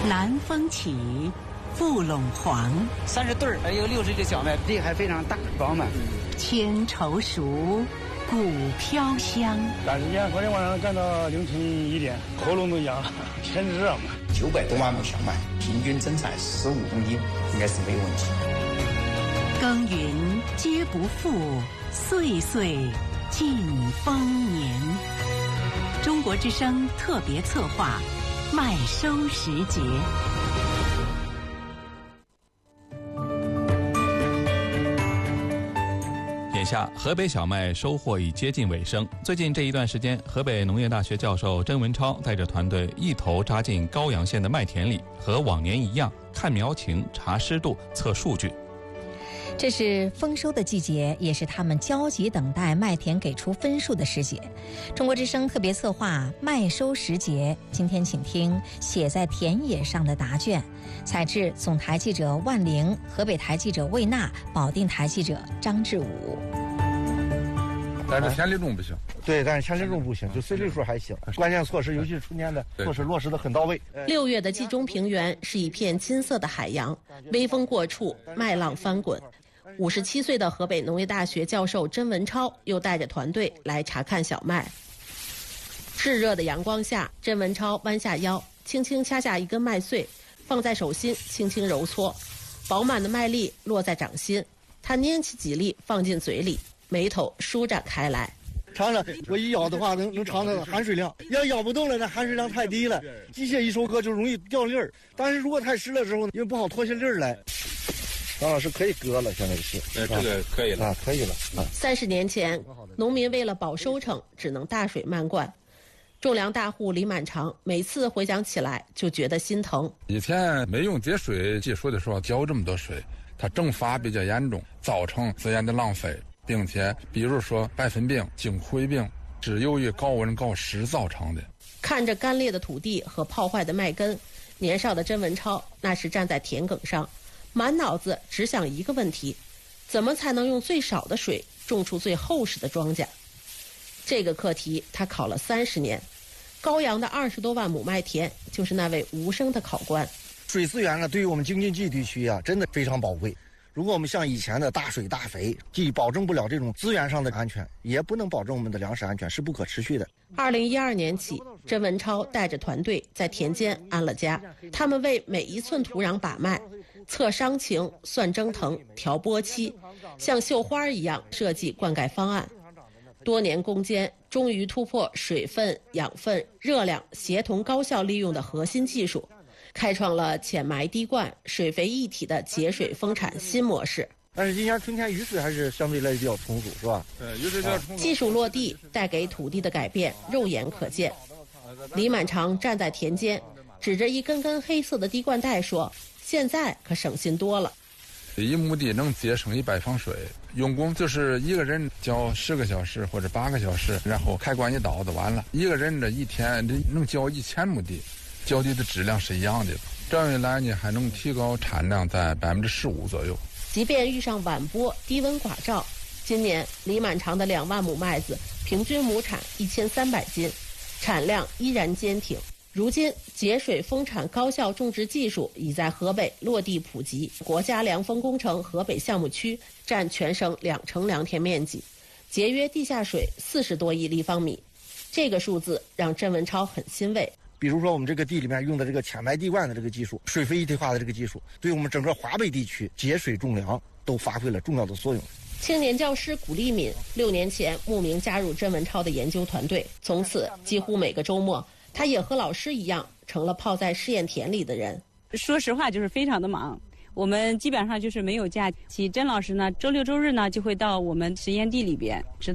南风起，富陇黄 ，30对儿，有60只小麦，地还非常大饱满。 千愁熟，谷飘香。 赶时间，昨天晚上干到凌晨1点，喉咙都痒了，天热嘛。 900多万亩小麦，平均增产15公斤，应该是没有问题。 耕耘皆不负，岁岁尽丰年。中国之声特别策划，麦收时节。 眼下，河北小麦收获已接近尾声。最近这一段时间，河北农业大学教授甄文超带着团队一头扎进高阳县的麦田里，和往年一样，看苗情、查湿度、测数据。 这是丰收的季节，也是他们焦急等待麦田给出分数的时节。中国之声特别策划麦收时节，今天请听写在田野上的答卷，采制总台记者万玲，河北台记者魏娜，保定台记者张志武。 但是田里种不行。 对，但是田里种不行，就随地数还行。关键措施，尤其是春天的措施落实得很到位。 6月的冀中平原是一片金色的海洋，微风过处，麦浪翻滚。57岁的河北农业大学教授甄文超又带着团队来查看小麦。炙热的阳光下，甄文超弯下腰，轻轻掐下一根麦穗，放在手心轻轻揉搓，饱满的麦粒落在掌心，他拈起几粒放进嘴里，眉头舒展开来。 尝尝，我一咬的话能尝到含水量，要咬不动了，那含水量太低了，机械一收割就容易掉粒儿。但是如果太湿了之后，因为不好脱下粒儿来。张老师可以割了，现在是。 这个可以了啊，可以了啊。 30年前，农民为了保收成，只能大水漫灌。种粮大户李满长每次回想起来就觉得心疼。 以前没用节水技术的时候，浇这么多水，它蒸发比较严重，造成资源的浪费，并且比如说白粉病、茎灰病，是由于高温高湿造成的。 看着干裂的土地和泡坏的麦根，年少的甄文超那时站在田埂上，满脑子只想一个问题：怎么才能用最少的水种出最厚实的庄稼？这个课题他考了30年。高阳的20多万亩麦田就是那位无声的考官。 水资源呢，对于我们京津冀地区啊，真的非常宝贵。如果我们像以前的大水大肥，既保证不了这种资源上的安全，也不能保证我们的粮食安全，是不可持续的。 2012年起，甄文超带着团队在田间安了家，他们为每一寸土壤把脉，测伤情、算蒸腾、调播期，像绣花一样设计灌溉方案。多年攻坚，终于突破水分、养分、热量协同高效利用的核心技术，开创了浅埋滴灌、水肥一体的节水丰产新模式。 但是今年春天雨水还是相对来比较充足，是吧？ 雨水比较充足。 技术落地带给土地的改变肉眼可见。李满长站在田间，指着一根根黑色的滴灌带说：“现在可省心多了。” 一亩地能节省100方水，用工就是一个人浇10个小时或者8个小时，然后开关一倒就完了。一个人这一天能浇1000亩地，浇地的质量是一样的。这样一来呢，还能提高产量在15%左右。 即便遇上晚播、低温寡照，今年李满长的2万亩麦子平均亩产1300斤，产量依然坚挺。如今，节水丰产高效种植技术已在河北落地普及，国家粮丰工程河北项目区占全省2成良田面积，节约地下水40多亿立方米。这个数字让甄文超很欣慰。 比如说我们这个地里面用的这个浅埋滴灌的这个技术，水肥一体化的这个技术，对我们整个华北地区节水种粮都发挥了重要的作用。 青年教师古立敏6年前慕名加入甄文超的研究团队，从此几乎每个周末他也和老师一样成了泡在试验田里的人。 说实话就是非常的忙，我们基本上就是没有假期。甄老师呢周6周日呢就会到我们实验地里边指导